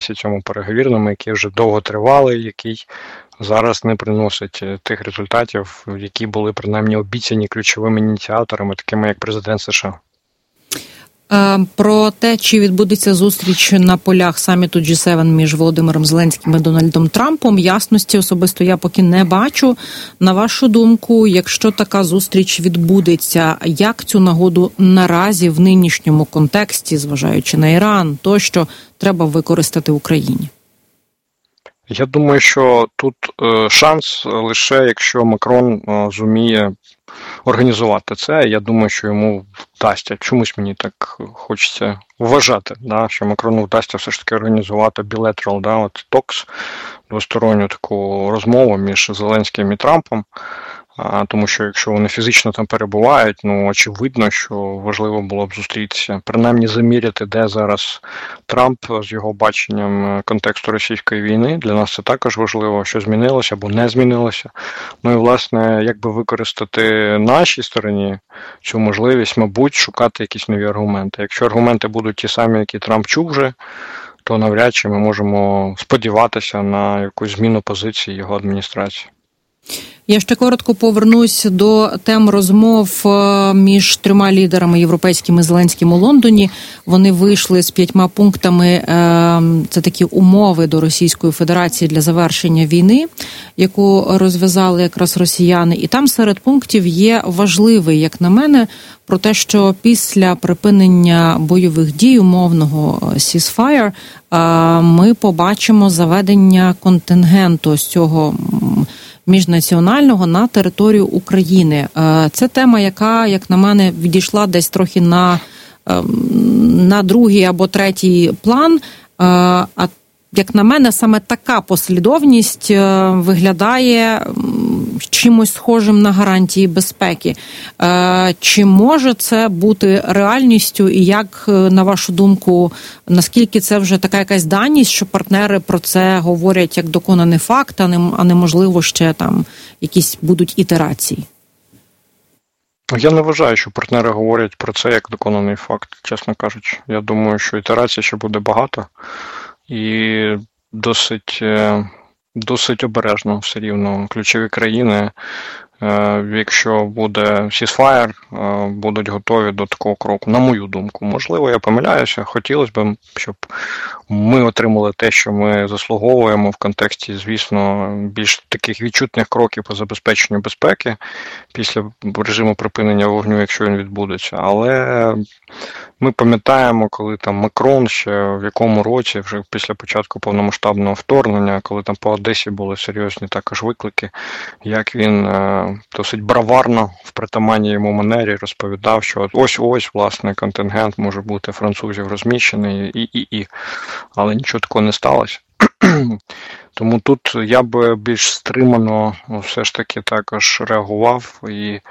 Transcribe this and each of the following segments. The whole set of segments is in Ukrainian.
процесі цьому переговірному, який вже довго тривалий, який зараз не приносить тих результатів, які були принаймні обіцяні ключовими ініціаторами, такими як президент США. Про те, чи відбудеться зустріч на полях саміту G7 між Володимиром Зеленським і Дональдом Трампом, ясності особисто я поки не бачу. На вашу думку, якщо така зустріч відбудеться, як цю нагоду наразі в нинішньому контексті, зважаючи на Іран, тощо треба використати Україні? Я думаю, що тут шанс лише, якщо Макрон зуміє організувати це. Я думаю, що йому вдасться. Чомусь мені так хочеться вважати, що Макрону вдасться все ж таки організувати bilateral, talks, двосторонню таку розмову між Зеленським і Трампом. Тому що якщо вони фізично там перебувають, очевидно, що важливо було б зустрітися, принаймні заміряти, де зараз Трамп з його баченням контексту російської війни. Для нас це також важливо, що змінилося або не змінилося. І, власне, як би використати нашій стороні цю можливість, мабуть, шукати якісь нові аргументи. Якщо аргументи будуть ті самі, які Трамп чув вже, то навряд чи ми можемо сподіватися на якусь зміну позиції його адміністрації. Я ще коротко повернусь до тем розмов між трьома лідерами європейськими Зеленським у Лондоні. Вони вийшли з 5 пунктами, це такі умови до Російської Федерації для завершення війни, яку розв'язали якраз росіяни. І там серед пунктів є важливий, як на мене, про те, що після припинення бойових дій, умовного ceasefire, ми побачимо заведення контингенту з цього міжнаціонального на територію України. Це тема, яка, як на мене, відійшла десь трохи на другий або третій план. А як на мене, саме така послідовність виглядає чимось схожим на гарантії безпеки. Чи може це бути реальністю і як, на вашу думку, наскільки це вже така якась даність, що партнери про це говорять як доконаний факт, а не можливо ще там якісь будуть ітерації? Я не вважаю, що партнери говорять про це як доконаний факт, чесно кажучи. Я думаю, що ітерацій ще буде багато і досить обережно все рівно ключові країни, якщо буде ceasefire, будуть готові до такого кроку, на мою думку. Можливо, я помиляюся, хотілося б, щоб ми отримали те, що ми заслуговуємо в контексті, звісно, більш таких відчутних кроків по забезпеченню безпеки після режиму припинення вогню, якщо він відбудеться. Але ми пам'ятаємо, коли там Макрон ще в якому році, вже після початку повномасштабного вторгнення, коли там по Одесі були серйозні також виклики, як він досить браварно в притаманній йому манері розповідав, що ось, власне, контингент може бути французів розміщений, але нічого такого не сталося. Тому тут я би більш стримано все ж таки також реагував і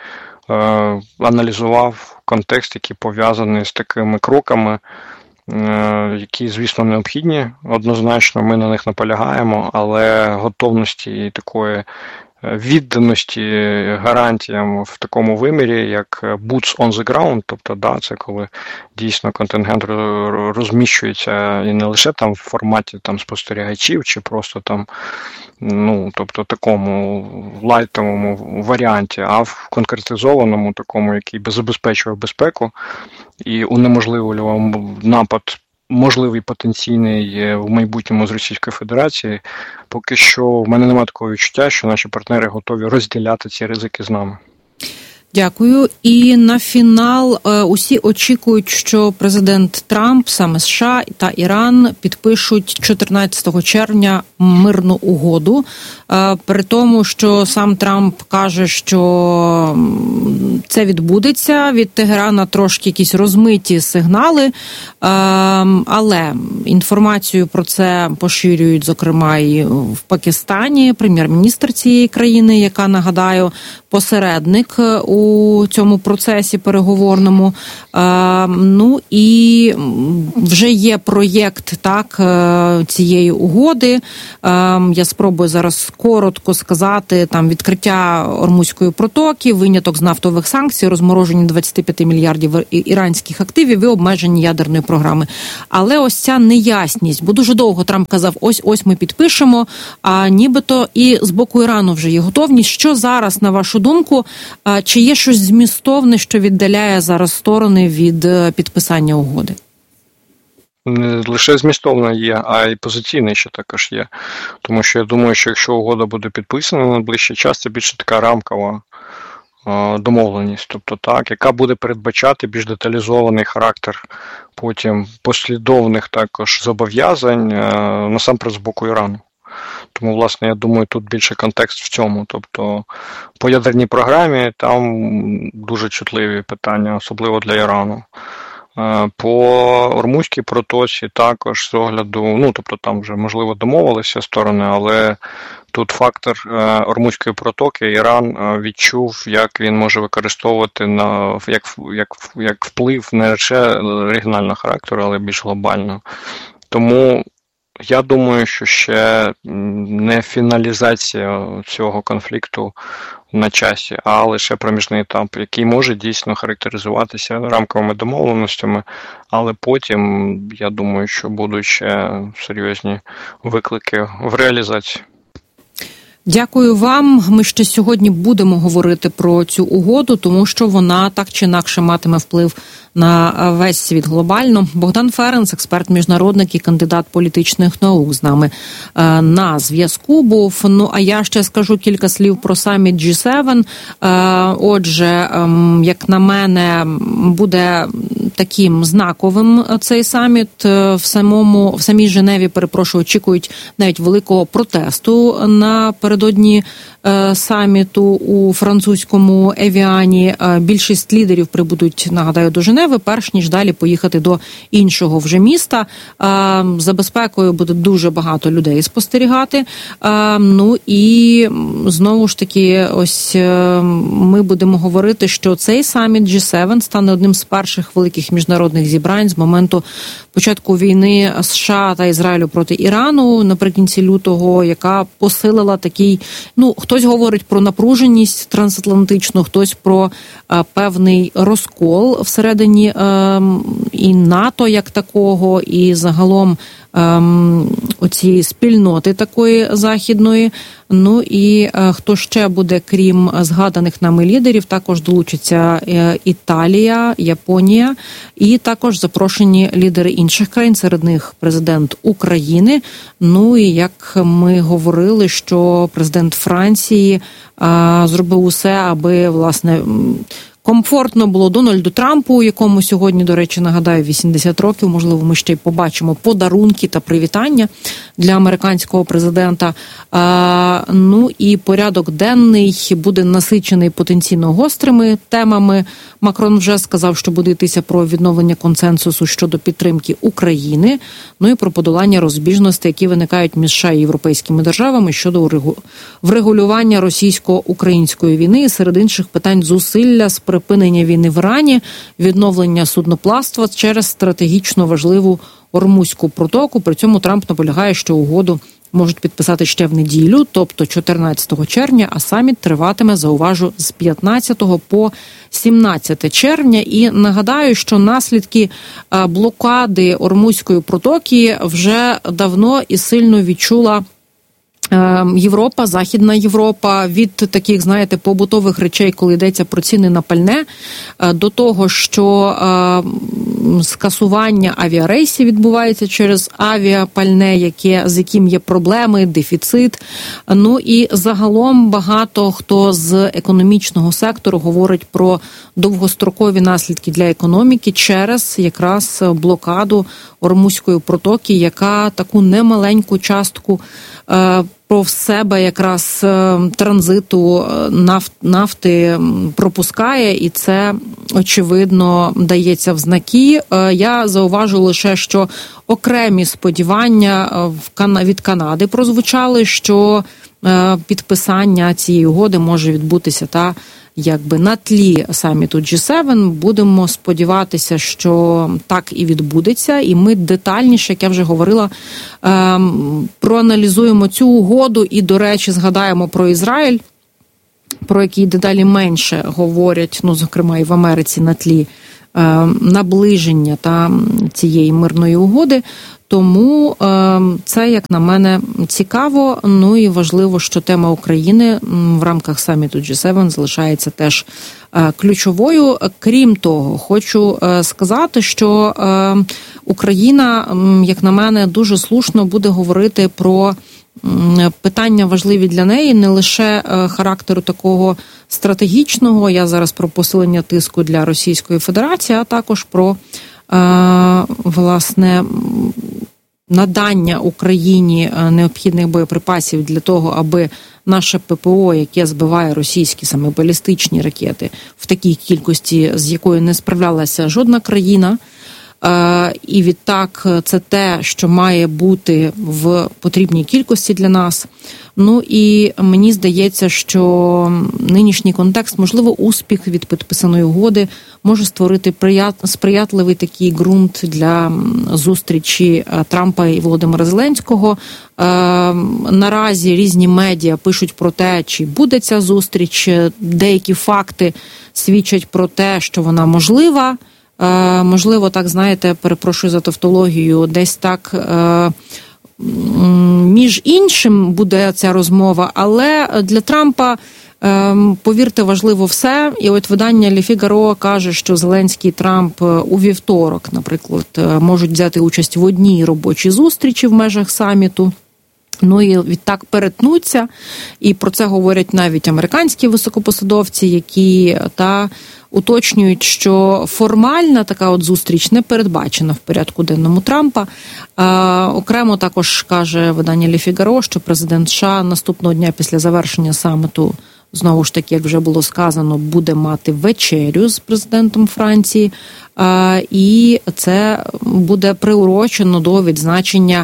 аналізував контекст, який пов'язаний з такими кроками, які, звісно, необхідні. Однозначно, ми на них наполягаємо, але готовності такої відданості гарантіям в такому вимірі, як boots on the ground, тобто, це коли дійсно контингент розміщується і не лише там в форматі там спостерігачів, чи просто там, тобто такому лайтовому варіанті, а в конкретизованому такому, який забезпечує безпеку і унеможливлював напад можливий потенційний в майбутньому з Російської Федерації, поки що в мене немає такого відчуття, що наші партнери готові розділяти ці ризики з нами. Дякую. І на фінал усі очікують, що президент Трамп, саме США та Іран підпишуть 14 червня мирну угоду. При тому, що сам Трамп каже, що це відбудеться. Від Тегерана трошки якісь розмиті сигнали. Але інформацію про це поширюють, зокрема, і в Пакистані. Прем'єр-міністр цієї країни, яка, нагадаю, посередник у у цьому процесі переговорному. Ну і вже є проєкт цієї угоди. Я спробую зараз коротко сказати, там відкриття Ормузької протоки, виняток з нафтових санкцій, розмороження 25 мільярдів іранських активів і обмеження ядерної програми. Але ось ця неясність, бо дуже довго Трамп казав, ось ми підпишемо, а нібито і з боку Ірану вже є готовність. Що зараз, на вашу думку, чи є щось змістовне, що віддаляє зараз сторони від підписання угоди? Не лише змістовна є, а й позиційна ще також є. Тому що я думаю, що якщо угода буде підписана на найближчий час, це більше така рамкова домовленість, тобто яка буде передбачати більш деталізований характер потім послідовних також зобов'язань, насамперед з боку Ірану. Тому, власне, я думаю, тут більше контекст в цьому. Тобто, по ядерній програмі там дуже чутливі питання, особливо для Ірану. По Ормузькій протоці також з огляду, тобто там вже, можливо, домовилися сторони, але тут фактор Ормузької протоки Іран відчув, як він може використовувати як вплив не лише регіонального характеру, але більш глобально. Тому я думаю, що ще не фіналізація цього конфлікту на часі, а лише проміжний етап, який може дійсно характеризуватися рамковими домовленостями, але потім, я думаю, що будуть ще серйозні виклики в реалізації. Дякую вам. Ми ще сьогодні будемо говорити про цю угоду, тому що вона так чи інакше матиме вплив на весь світ глобально. Богдан Ференц, експерт-міжнародник і кандидат політичних наук, з нами на зв'язку був. Ну, а я ще скажу кілька слів про саміт G7. Отже, як на мене, буде таким знаковим цей саміт. В самій Женеві, очікують навіть великого протесту напередодні саміту у французькому Евіані. Більшість лідерів прибудуть, нагадаю, до Женеви, перш ніж далі поїхати до іншого вже міста. За безпекою буде дуже багато людей спостерігати. Ну і знову ж таки, ось ми будемо говорити, що цей саміт G7 стане одним з перших великих міжнародних зібрань з моменту початку війни США та Ізраїлю проти Ірану наприкінці лютого, яка посилила такий, хтось говорить про напруженість трансатлантичну, хтось про певний розкол всередині і НАТО як такого, і загалом оцієї спільноти такої західної. Ну і хто ще буде, крім згаданих нами лідерів, також долучиться Італія, Японія і також запрошені лідери інших країн, серед них президент України. Ну і як ми говорили, що президент Франції зробив усе, аби, власне, комфортно було Дональду Трампу, якому сьогодні, до речі, нагадаю, 80 років. Можливо, ми ще й побачимо подарунки та привітання для американського президента. Ну і порядок денний буде насичений потенційно гострими темами. Макрон вже сказав, що буде йтися про відновлення консенсусу щодо підтримки України, ну і про подолання розбіжностей, які виникають між США і європейськими державами щодо врегулювання російсько-української війни і серед інших питань зусилля з припинення війни в Ірані, відновлення судноплавства через стратегічно важливу Ормузьку протоку. При цьому Трамп наполягає, що угоду можуть підписати ще в неділю, тобто 14 червня, а саміт триватиме, зауважу, з 15 по 17 червня. І нагадаю, що наслідки блокади Ормузької протоки вже давно і сильно відчула Європа, Західна Європа, від таких, знаєте, побутових речей, коли йдеться про ціни на пальне, до того, що скасування авіарейсів відбувається через авіапальне, з яким є проблеми, дефіцит. Ну і загалом багато хто з економічного сектору говорить про довгострокові наслідки для економіки через якраз блокаду Ормузької протоки, яка таку немаленьку частку про себе якраз транзиту нафти пропускає, і це, очевидно, дається в знаки. Я зауважу лише, що окремі сподівання від Канади прозвучали, що підписання цієї угоди може відбутися на тлі саміту G7 будемо сподіватися, що так і відбудеться, і ми детальніше, як я вже говорила, проаналізуємо цю угоду і, до речі, згадаємо про Ізраїль, про який дедалі менше говорять, зокрема і в Америці, на тлі наближення цієї мирної угоди. Тому це, як на мене, цікаво. І важливо, що тема України в рамках саміту G7 залишається теж ключовою. Крім того, хочу сказати, що Україна, як на мене, дуже слушно буде говорити про питання важливі для неї, не лише характеру такого стратегічного, я зараз про посилення тиску для Російської Федерації, а також про, власне, надання Україні необхідних боєприпасів для того, аби наше ППО, яке збиває російські саме балістичні ракети в такій кількості, з якою не справлялася жодна країна, і відтак це те, що має бути в потрібній кількості для нас. І мені здається, що нинішній контекст, можливо, успіх від підписаної угоди може створити сприятливий такий ґрунт для зустрічі Трампа і Володимира Зеленського. Наразі різні медіа пишуть про те, чи буде ця зустріч. Деякі факти свідчать про те, що вона можлива. Можливо, так, знаєте, перепрошую за тавтологію, десь так між іншим буде ця розмова, але для Трампа, повірте, важливо все. І от видання Le Figaro каже, що Зеленський і Трамп у вівторок, наприклад, можуть взяти участь в одній робочій зустрічі в межах саміту. І відтак перетнуться, і про це говорять навіть американські високопосадовці, які уточнюють, що формальна така от зустріч не передбачена в порядку денному Трампа. Окремо також каже видання Le Figaro, що президент США наступного дня після завершення саміту, знову ж таки, як вже було сказано, буде мати вечерю з президентом Франції, і це буде приурочено до відзначення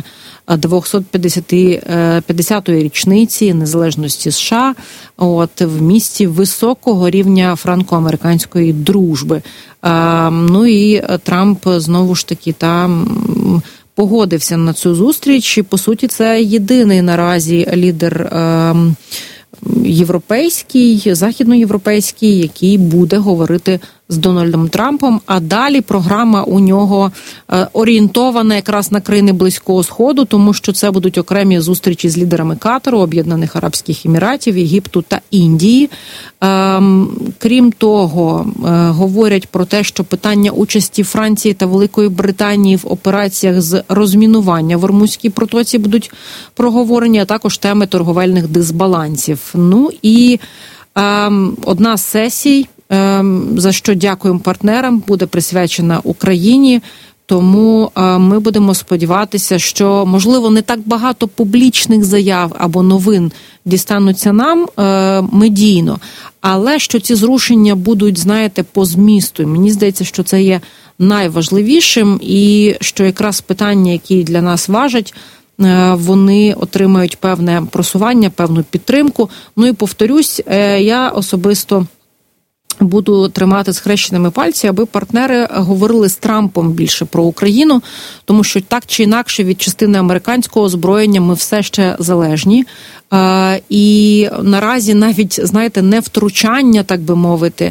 250-ї річниці незалежності США в місті високого рівня франко-американської дружби. І Трамп знову ж таки погодився на цю зустріч. І, по суті, це єдиний наразі лідер європейський, західноєвропейський, який буде говорити з Дональдом Трампом, а далі програма у нього орієнтована якраз на країни Близького Сходу, тому що це будуть окремі зустрічі з лідерами Катару, Об'єднаних Арабських Еміратів, Єгипту та Індії. Крім того, говорять про те, що питання участі Франції та Великої Британії в операціях з розмінування в Ормузькій протоці будуть проговорені, а також теми торговельних дисбалансів. І одна з сесій, за що дякуємо партнерам, буде присвячена Україні. Тому ми будемо сподіватися, що, можливо, не так багато публічних заяв або новин дістануться нам медійно, але що ці зрушення будуть, знаєте, по змісту. І мені здається, що це є найважливішим, і що якраз питання, які для нас важать, вони отримають певне просування, певну підтримку. І повторюсь, я особисто буду тримати схрещеними пальці, аби партнери говорили з Трампом більше про Україну, тому що так чи інакше від частини американського озброєння ми все ще залежні. І наразі навіть, знаєте, не втручання, так би мовити,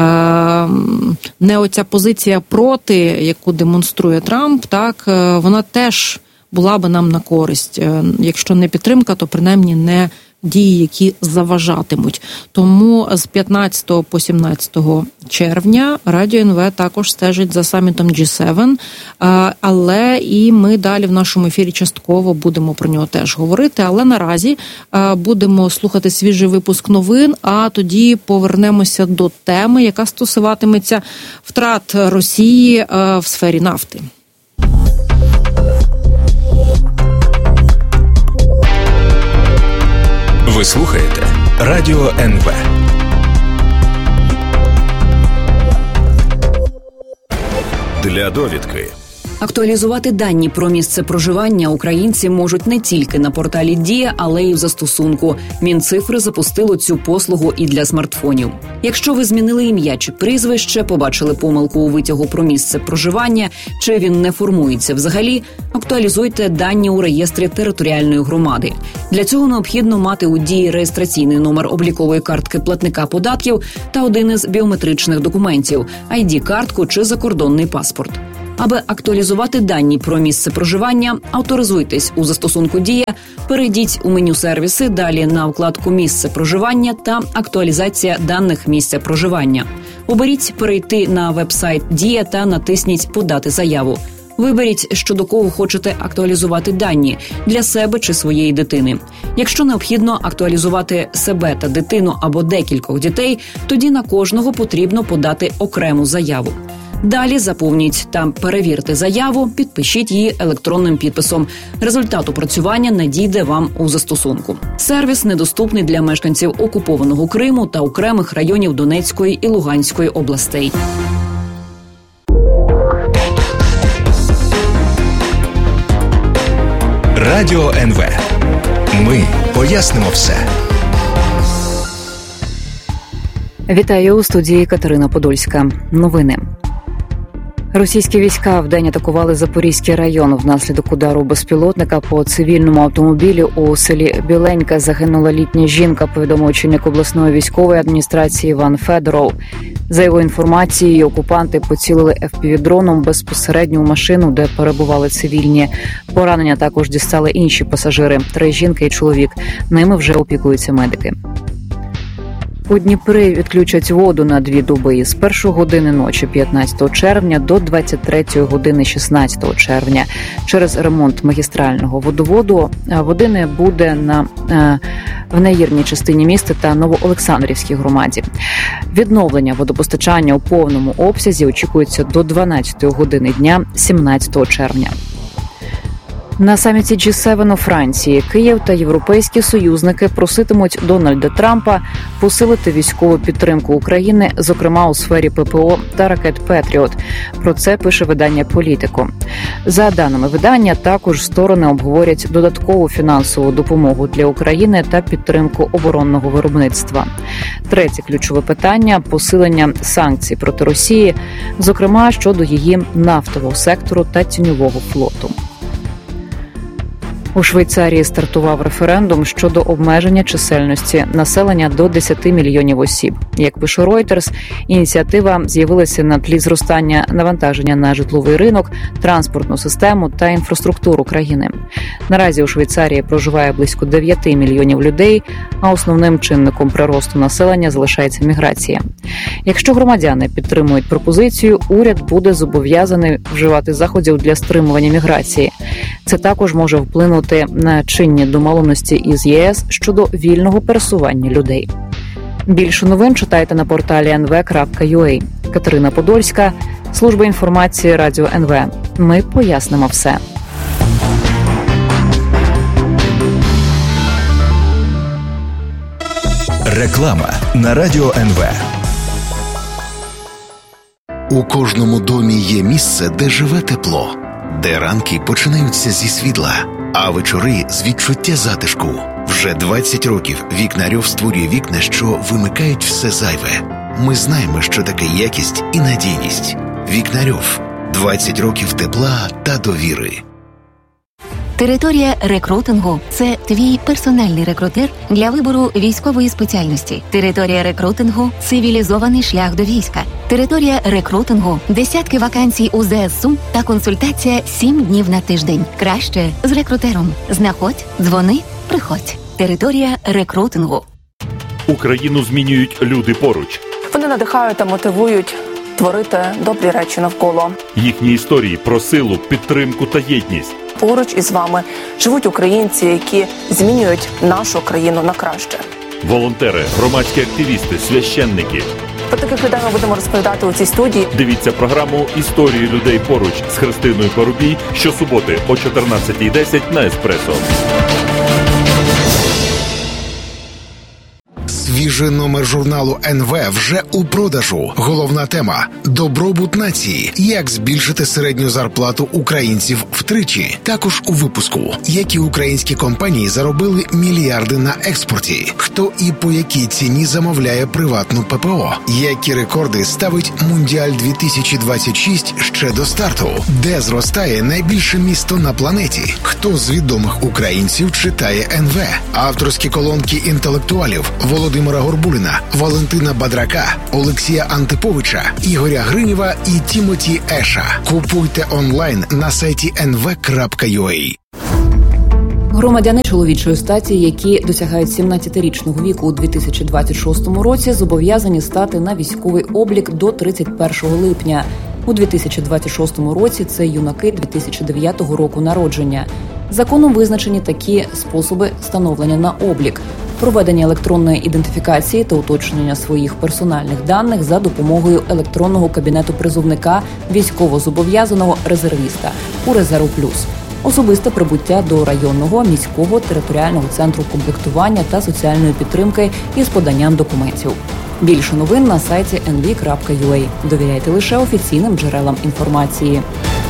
не оця позиція проти, яку демонструє Трамп, вона теж була би нам на користь. Якщо не підтримка, то принаймні не дії, які заважатимуть. Тому з 15 по 17 червня Радіо НВ також стежить за самітом G7, але і ми далі в нашому ефірі частково будемо про нього теж говорити, але наразі будемо слухати свіжий випуск новин, а тоді повернемося до теми, яка стосуватиметься втрат Росії в сфері нафти. Ви слухаєте Радіо НВ. Для довідки. Актуалізувати дані про місце проживання українці можуть не тільки на порталі Дія, але й в застосунку. Мінцифри запустило цю послугу і для смартфонів. Якщо ви змінили ім'я чи прізвище, побачили помилку у витягу про місце проживання, чи він не формується взагалі, актуалізуйте дані у реєстрі територіальної громади. Для цього необхідно мати у Дії реєстраційний номер облікової картки платника податків та один із біометричних документів – ID-картку чи закордонний паспорт. Аби актуалізувати дані про місце проживання, авторизуйтесь у застосунку «Дія», перейдіть у меню «Сервіси», далі на вкладку «Місце проживання» та «Актуалізація даних місця проживання». Оберіть «Перейти на веб-сайт Дія» та натисніть «Подати заяву». Виберіть, щодо кого хочете актуалізувати дані – для себе чи своєї дитини. Якщо необхідно актуалізувати себе та дитину або декількох дітей, тоді на кожного потрібно подати окрему заяву. Далі заповніть та перевірте заяву, підпишіть її електронним підписом. Результат опрацювання надійде вам у застосунку. Сервіс недоступний для мешканців окупованого Криму та окремих районів Донецької і Луганської областей. Радіо НВ. Ми пояснимо все. Вітаю, у студії Катерина Подольська. Новини. Російські війська вдень атакували Запорізький район. Внаслідок удару безпілотника по цивільному автомобілі у селі Біленька загинула літня жінка, повідомив очільник обласної військової адміністрації Іван Федоров. За його інформацією, окупанти поцілили FPV-дроном безпосередньо у машину, де перебували цивільні. Поранення також дістали інші пасажири – 3 жінки і чоловік. Ними вже опікуються медики. У Дніпрі відключать воду на 2 доби з 1 години ночі 15 червня до 23 години 16 червня. Через ремонт магістрального водоводу води не буде в неїрній частині міста та Новоолександрівській громаді. Відновлення водопостачання у повному обсязі очікується до 12 години дня 17 червня. На саміті G7 у Франції Київ та європейські союзники проситимуть Дональда Трампа посилити військову підтримку України, зокрема у сфері ППО та ракет «Петріот». Про це пише видання «Політико». За даними видання, також сторони обговорять додаткову фінансову допомогу для України та підтримку оборонного виробництва. Третє ключове питання – посилення санкцій проти Росії, зокрема щодо її нафтового сектору та тіньового флоту. У Швейцарії стартував референдум щодо обмеження чисельності населення до 10 мільйонів осіб. Як пише Reuters, ініціатива з'явилася на тлі зростання навантаження на житловий ринок, транспортну систему та інфраструктуру країни. Наразі у Швейцарії проживає близько 9 мільйонів людей, а основним чинником приросту населення залишається міграція. Якщо громадяни підтримують пропозицію, уряд буде зобов'язаний вживати заходів для стримування міграції. Це також може вплинути на чинні домовленості із ЄС щодо вільного пересування людей. Більше новин читайте на порталі nv.ua. Катерина Подольська, служба інформації Радіо НВ. Ми пояснимо все. Реклама на Радіо НВ. У кожному домі є місце, де живе тепло, де ранки починаються зі світла, а вечори з відчуття затишку. Вже 20 років Вікнарьов створює вікна, що вимикають все зайве. Ми знаємо, що таке якість і надійність. Вікнарьов. 20 років тепла та довіри. Територія рекрутингу – це твій персональний рекрутер для вибору військової спеціальності. Територія рекрутингу – цивілізований шлях до війська. Територія рекрутингу – десятки вакансій у ЗСУ та консультація 7 днів на тиждень. Краще з рекрутером. Знаходь, дзвони, приходь. Територія рекрутингу. Україну змінюють люди поруч. Вони надихають та мотивують творити добрі речі навколо. Їхні історії про силу, підтримку та єдність. Поруч із вами живуть українці, які змінюють нашу країну на краще. Волонтери, громадські активісти, священники. Про таких людей ми будемо розповідати у цій студії. Дивіться програму «Історії людей поруч» з Христиною Парубій щосуботи о 14:10 на Еспресо. Свіжий номер журналу НВ вже у продажу. Головна тема – добробут нації. Як збільшити середню зарплату українців втричі. Також у випуску – які українські компанії заробили мільярди на експорті. Хто і по якій ціні замовляє приватну ППО. Які рекорди ставить Мундіаль 2026 ще до старту. Де зростає найбільше місто на планеті. Хто з відомих українців читає НВ. Авторські колонки інтелектуалів Володимира Горбуліна, Валентина Бадрака, Олексія Антиповича, Ігоря Гринєва і Тімоті Еша. Купуйте онлайн на сайті nv.ua. Громадяни чоловічої статі, які досягають 17-річного віку у 2026 році, зобов'язані стати на військовий облік до 31 липня. У 2026 році це юнаки 2009 року народження. Законом визначені такі способи встановлення на облік: проведення електронної ідентифікації та уточнення своїх персональних даних за допомогою електронного кабінету призовника військовозобов'язаного резервіста у «Резерв Плюс», особисте прибуття до районного, міського, територіального центру комплектування та соціальної підтримки із поданням документів. Більше новин на сайті nv.ua. Довіряйте лише офіційним джерелам інформації.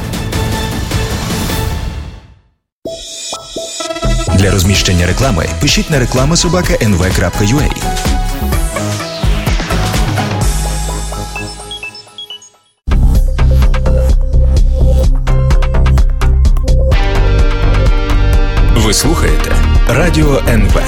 Для розміщення реклами пишіть на reklama@nv.ua. Ви слухаєте Радіо НВ.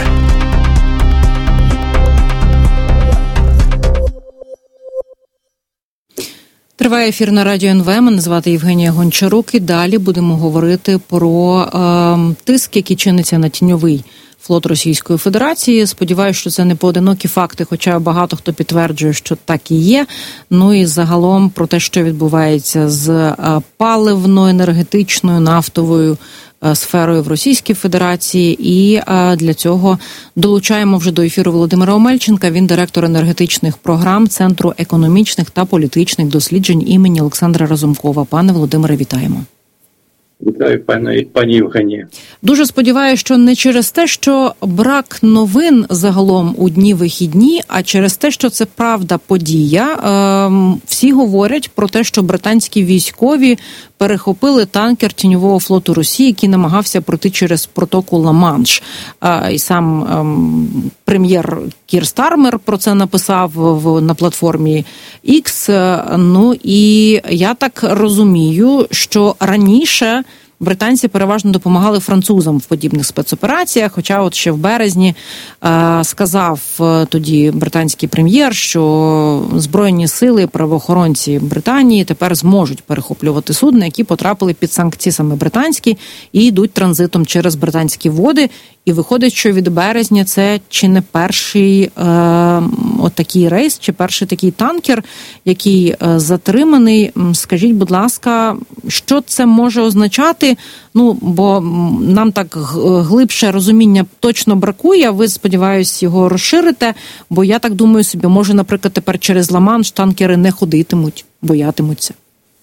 Триває ефір на Радіо НВ. Мене звати Євгенія Гончарук. І далі будемо говорити про тиск, який чиниться на тіньовий флот Російської Федерації. Сподіваюся, що це не поодинокі факти, хоча багато хто підтверджує, що так і є. Ну і загалом про те, що відбувається з паливно-енергетичною, нафтовою сферою в Російській Федерації. І для цього долучаємо вже до ефіру Володимира Омельченка. Він директор енергетичних програм Центру економічних та політичних досліджень імені Олександра Разумкова. Пане Володимире, вітаємо. Вітаю, пані Євгенія. Дуже сподіваюся, що не через те, що брак новин загалом у дні вихідні, а через те, що це правда подія. Всі говорять про те, що британські військові перехопили танкер тіньового флоту Росії, який намагався пройти через протоку Ла-Манш. І сам прем'єр Кір Стармер про це написав на платформі X. Ну і я так розумію, що раніше британці переважно допомагали французам в подібних спецопераціях, хоча от ще в березні сказав тоді британський прем'єр, що Збройні сили, правоохоронці Британії тепер зможуть перехоплювати судна, які потрапили під санкції саме британські і йдуть транзитом через британські води. І виходить, що від березня це чи не перший отакий рейс, чи перший такий танкер, який затриманий. Скажіть, будь ласка, що це може означати? Ну, бо нам так глибше розуміння точно бракує, а ви, сподіваюсь, його розширите, бо я так думаю собі, може, наприклад, тепер через Ла-Манш танкери не ходитимуть, боятимуться.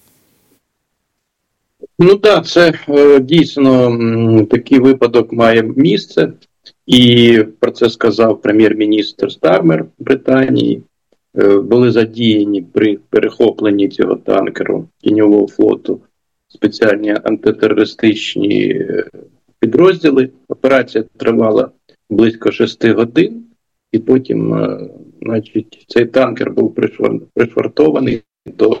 Ну так, це дійсно такий випадок має місце, і про це сказав прем'єр-міністр Стармер Британії. Були задіяні при перехопленні цього танкеру тіньового флоту спеціальні антитерористичні підрозділи. Операція тривала близько 6 годин, і потім, значить, цей танкер був пришвартований до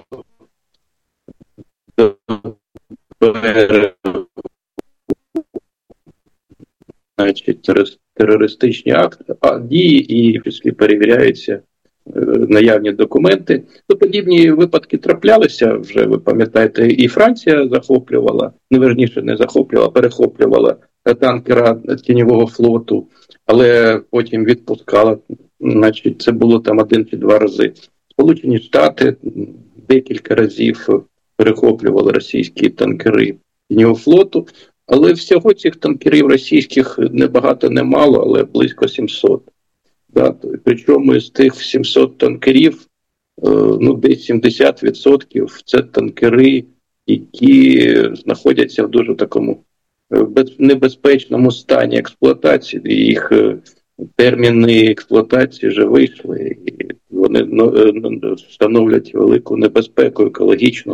значить, терористичні дії, і після перевіряються наявні документи. То подібні випадки траплялися вже, ви пам'ятаєте, і Франція захоплювала, не захоплювала, перехоплювала танкера тіньового флоту, але потім відпускала, значить, це було там 1 чи 2 рази. Сполучені Штати декілька разів перехоплювали російські танкери тіньового флоту, але всього цих танкерів російських небагато, немало, але близько 700. Да, причому з тих 700 танкерів, десь 70% це танкери, які знаходяться в дуже такому небезпечному стані експлуатації. Їх терміни експлуатації вже вийшли, і вони становлять велику небезпеку екологічну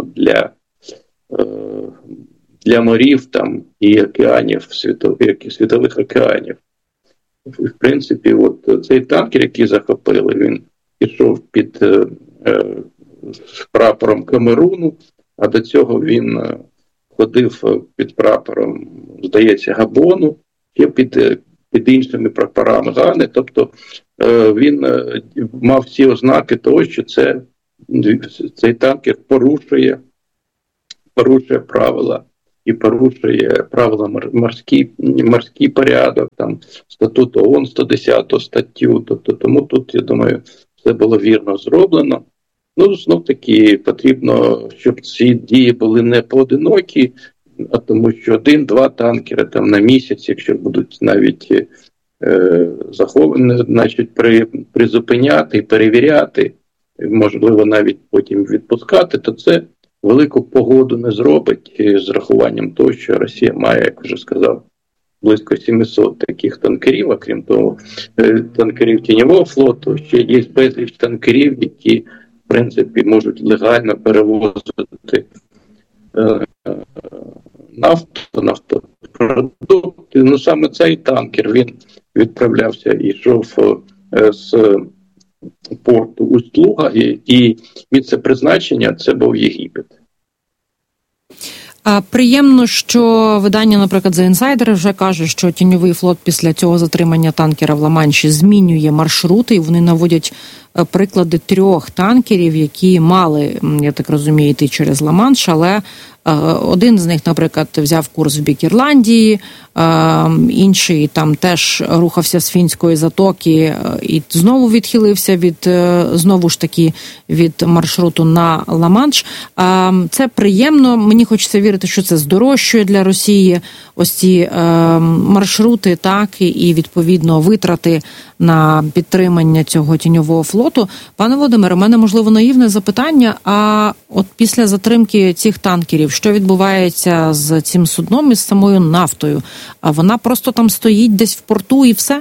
для морів там і океанів, світових океанів. В принципі, от цей танкер, який захопили, він пішов під прапором Камеруну, а до цього він ходив під прапором, здається, Габону, ще під іншими прапорами Гани. Тобто він мав всі ознаки того, що цей танкер порушує правила. І порушує правила морський порядок, там статут ООН 110 статтю. Тобто, тому тут, я думаю, все було вірно зроблено. Ну, знов-таки, потрібно, щоб ці дії були не поодинокі, а тому що 1-2 танкери там на місяць, якщо будуть навіть заховані, значить призупиняти і перевіряти, можливо, навіть потім відпускати, то це велику погоду не зробить з рахуванням того, що Росія має, як вже сказав, близько 700 таких танкерів, а крім того, танкерів тіньового флоту, ще є безліч танкерів, які, в принципі, можуть легально перевозити нафтопродукти. Ну, саме цей танкер, він відправлявся і йшов з порту Усть-Луга, і місце призначення це був Єгипет. Приємно, що видання, наприклад, The Insider вже каже, що тіньовий флот після цього затримання танкера в Ла-Манші змінює маршрути, і вони наводять приклади 3 танкерів, які мали, я так розумію, йти через Ла-Манш, але один з них, наприклад, взяв курс в бік Ірландії, інший там теж рухався з Фінської затоки і знову відхилився знову ж таки від маршруту на Ла-Манш. Це приємно, мені хочеться вірити, що це здорожчує для Росії ось ці маршрути, так, і відповідно витрати на підтримання цього тіньового флоту. Пане Володимире, у мене, можливо, наївне запитання, а от після затримки цих танкерів, що відбувається з цим судном і з самою нафтою? А вона просто там стоїть десь в порту і все?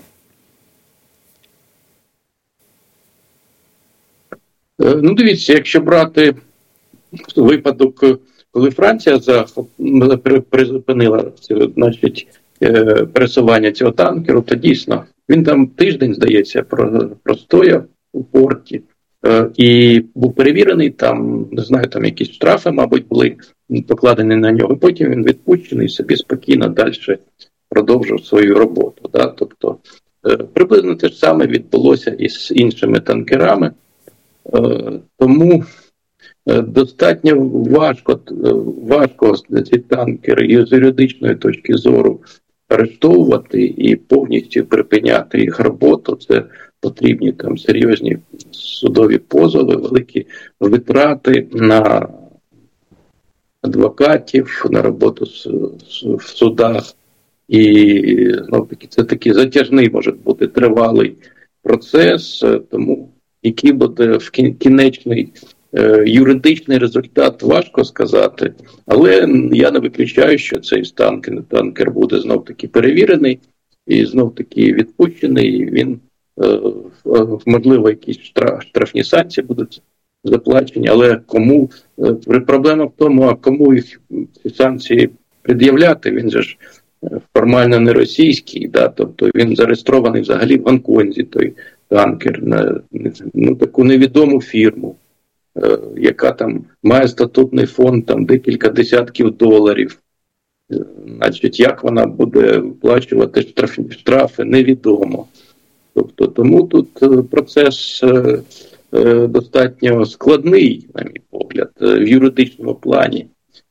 Ну, дивіться, якщо брати випадок, коли Франція призупинила значить, пересування цього танкеру, то дійсно він там тиждень, здається, простояв у порті і був перевірений, там, не знаю, там якісь штрафи, мабуть, були покладені на нього. Потім він відпущений, собі спокійно далі продовжив свою роботу. Да? Тобто приблизно те ж саме відбулося і з іншими танкерами. Тому достатньо важко ці танкери і з юридичної точки зору арештовувати і повністю припиняти їх роботу. Це потрібні там серйозні судові позови, великі витрати на адвокатів, на роботу в судах. І це такий затяжний, може бути, тривалий процес, тому який буде кінечний юридичний результат, важко сказати. Але я не виключаю, що цей танкер буде знов-таки перевірений і знов-таки відпущений, і він, можливо, якісь штрафні санкції будуть заплачені, але кому? Проблема в тому, а кому їх ці санкції пред'являти? Він же ж формально не російський, да? Тобто він зареєстрований взагалі в Гонконзі, той танкер, на таку невідому фірму, яка там має статутний фонд там декілька десятків доларів. Значить, як вона буде виплачувати штрафи, невідомо. Тобто, тому тут процес достатньо складний, на мій погляд, в юридичному плані.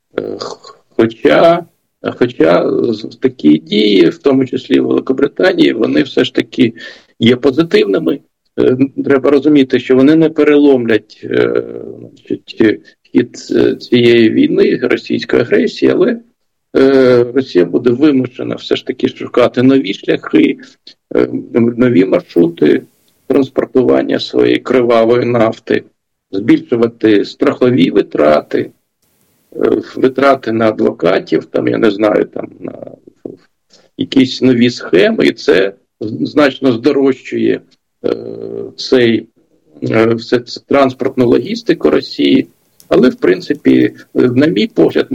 Хоча такі дії, в тому числі в Великобританії, вони все ж таки є позитивними. Треба розуміти, що вони не переломлять хід цієї війни, російської агресії, але Росія буде вимушена все ж таки шукати нові шляхи, нові маршрути транспортування своєї кривавої нафти, збільшувати страхові витрати на адвокатів, там, я не знаю, там, на якісь нові схеми, і це значно здорожчує транспортну логістику Росії. Але, в принципі, на мій погляд,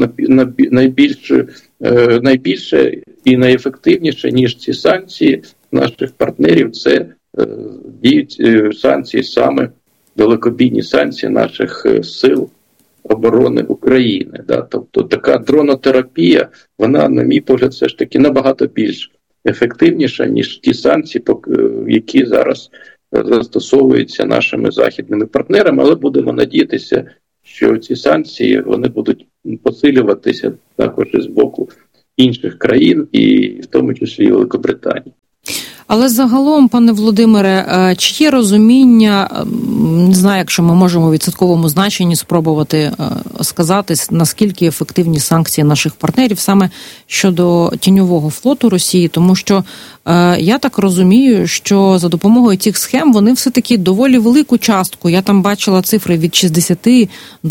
найбільше і найефективніше, ніж ці санкції наших партнерів, це діють санкції, саме далекобійні санкції наших сил оборони України. Да? Тобто така дронотерапія, вона, на мій погляд, все ж таки набагато більш ефективніша, ніж ті санкції, які зараз застосовуються нашими західними партнерами, але будемо надіятися, що ці санкції вони будуть посилюватися також і з боку інших країн, і в тому числі і Великобританії. Але загалом, пане Володимире, чи є розуміння, не знаю, якщо ми можемо в відсотковому значенні спробувати сказати, наскільки ефективні санкції наших партнерів саме щодо тіньового флоту Росії, тому що я так розумію, що за допомогою цих схем вони все-таки доволі велику частку, я там бачила цифри від 60 до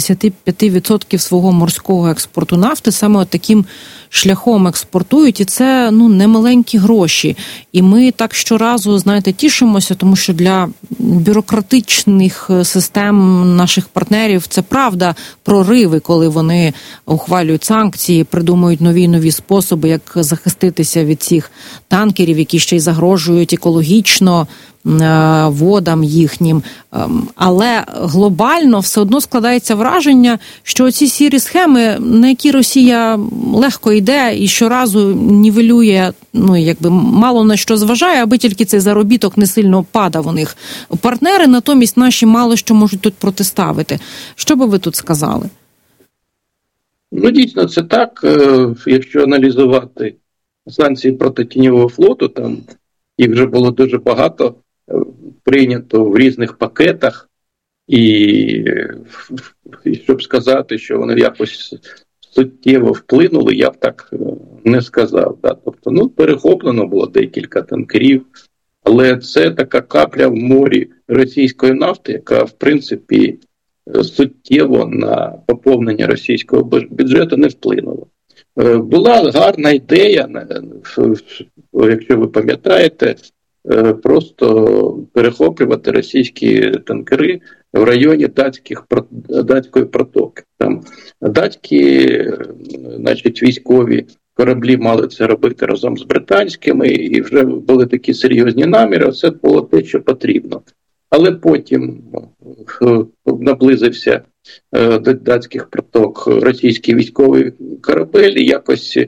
85% свого морського експорту нафти саме от таким шляхом експортують, і це немаленькі гроші. І ми так щоразу, знаєте, тішимося, тому що для бюрократичних систем наших партнерів це правда прориви, коли вони ухвалюють санкції, придумують нові способи, як захиститися від цих танкерів, які ще й загрожують екологічно водам їхнім. Але глобально все одно складається враження, що ці сірі схеми, на які Росія легко йде і щоразу нівелює, мало на що зважає, аби тільки цей заробіток не сильно падав у них. Партнери, натомість, наші мало що можуть тут протиставити. Що би ви тут сказали? Дійсно, це так. Якщо аналізувати санкції проти тіньового флоту, там їх вже було дуже багато, прийнято в різних пакетах, і щоб сказати, що вони якось суттєво вплинули, я б так не сказав. Да? Тобто, перехоплено було декілька танкерів, але це така капля в морі російської нафти, яка, в принципі, суттєво на поповнення російського бюджету не вплинула. Була гарна ідея, якщо ви пам'ятаєте, просто перехоплювати російські танкери в районі датської протоки. Там датські, військові кораблі мали це робити разом з британськими, і вже були такі серйозні наміри, це було те, що потрібно. Але потім наблизився до датських проток російський військовий корабель, і якось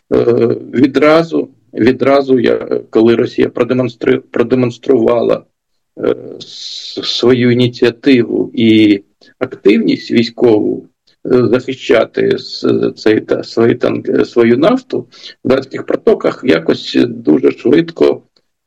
відразу, коли Росія продемонструвала свою ініціативу і активність військову захищати свою нафту в датських протоках, якось дуже швидко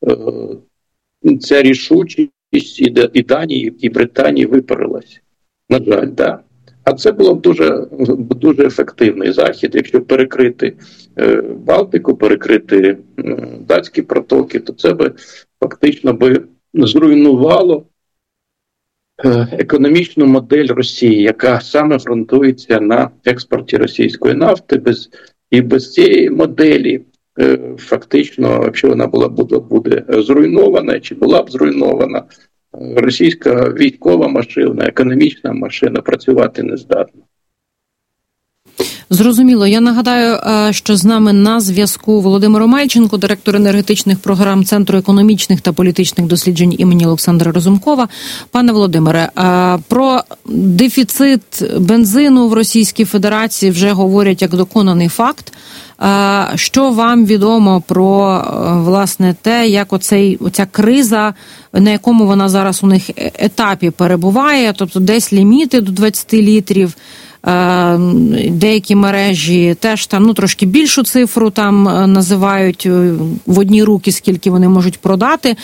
ця рішучість і Данії, і Британії випарилась. На жаль, да. А це було б дуже ефективний захід. Якщо перекрити Балтику, перекрити датські протоки, то це би фактично зруйнувало економічну модель Росії, яка саме ґрунтується на експорті російської нафти. Без цієї моделі фактично, якщо вона буде зруйнована, чи була б зруйнована, російська військова машина, економічна машина працювати не здатна. Зрозуміло. Я нагадаю, що з нами на зв'язку Володимир Омельченко, директор енергетичних програм Центру економічних та політичних досліджень імені Олександра Разумкова. Пане Володимире, про дефіцит бензину в Російській Федерації вже говорять як доконаний факт. Що вам відомо про, власне, те, як оця криза, на якому вона зараз у них етапі перебуває, тобто десь ліміти до 20 літрів, деякі мережі теж там, трошки більшу цифру там називають в одні руки, скільки вони можуть продати.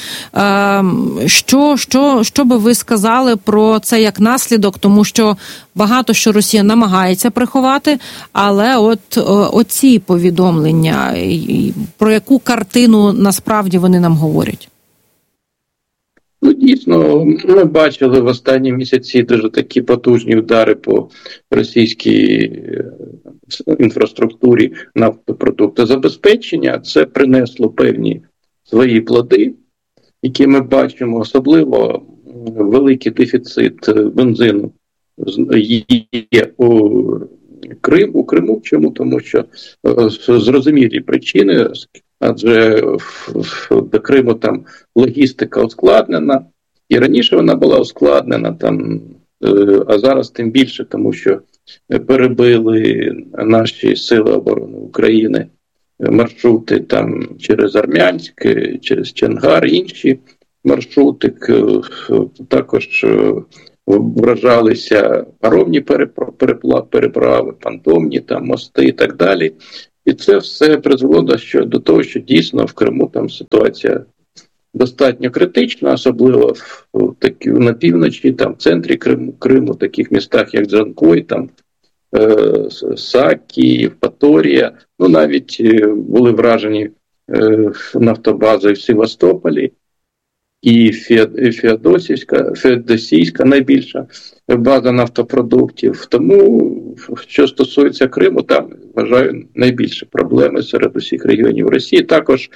Що би ви сказали про це як наслідок? Тому що багато що Росія намагається приховати, але оці повідомлення, про яку картину насправді вони нам говорять? Дійсно, ми бачили в останні місяці дуже такі потужні удари по російській інфраструктурі нафтопродуктозабезпечення. Це принесло певні свої плоди, які ми бачимо, особливо великий дефіцит бензину є у Криму. Чому? Тому що зрозумілі причини, адже до Криму там логістика ускладнена, і раніше вона була ускладнена, там, а зараз тим більше, тому що перебили наші Сили оборони України маршрути там через Армянськ, через Чонгар, інші маршрути, також вражалися паромні переправи, понтонні там мости і так далі. І це все призвело до того, що дійсно в Криму там ситуація достатньо критична, особливо на півночі, там в центрі Криму, в таких містах, як Джанкой, там Сакі, Євпаторія, навіть були вражені нафтобази в Севастополі, і Феодосійська найбільша база нафтопродуктів. Тому, що стосується Криму, там, вважаю, найбільше проблеми серед усіх регіонів Росії. Також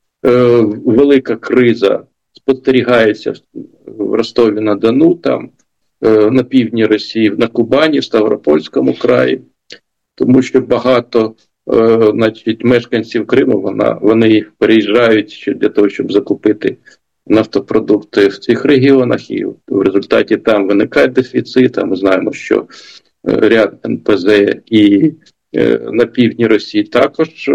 велика криза спостерігається в Ростові-на-Дону, там, на півдні Росії, на Кубані, в Ставропольському краї, тому що багато мешканців Криму, вони переїжджають для того, щоб закупити нафтопродукти в цих регіонах, і в результаті там виникає дефіцит. Ми знаємо, що ряд НПЗ і на півдні Росії також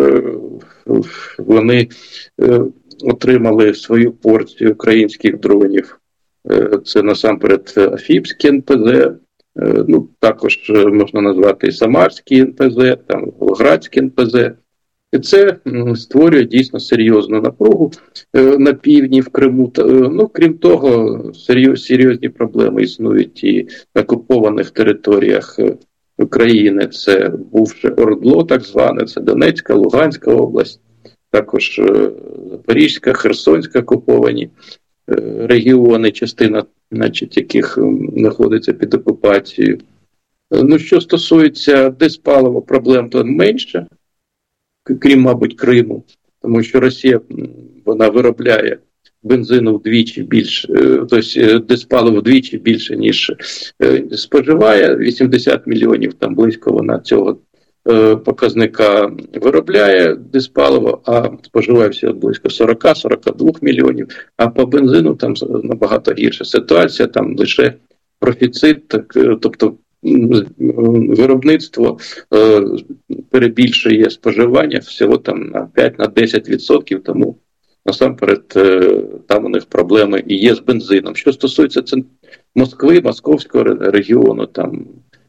вони отримали свою порцію українських дронів. Це насамперед Афіпський НПЗ, також можна назвати і Самарський НПЗ, там Волградський НПЗ. І це створює дійсно серйозну напругу на півдні в Криму. Крім того, серйозні проблеми існують і на окупованих територіях України. Це бувше ОРДЛО, так зване, це Донецька, Луганська область, також Запорізька, Херсонська окуповані регіони, частина, яких знаходиться під окупацією. Що стосується диспалива, проблем то менше, крім, мабуть, Криму, тому що Росія, вона виробляє бензину вдвічі більше, тобто диспаливо вдвічі більше, ніж споживає, 80 мільйонів, там близько вона цього показника виробляє диспаливо, а споживає всього близько 40-42 мільйонів, а по бензину там набагато гірша ситуація, там лише профіцит, тобто виробництво перебільшує споживання всього там на 5-10%, тому насамперед там у них проблеми і є з бензином. Що стосується Москви, Московського регіону, там,